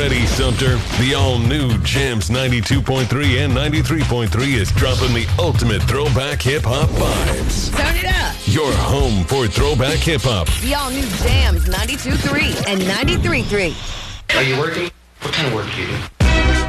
ready, Sumter. The all-new Jams 92.3 and 93.3 is dropping the ultimate throwback hip-hop vibes. Turn it up. Your home for throwback hip-hop. The all-new Jams 92.3 and 93.3. Are you working? What kind of work do you do?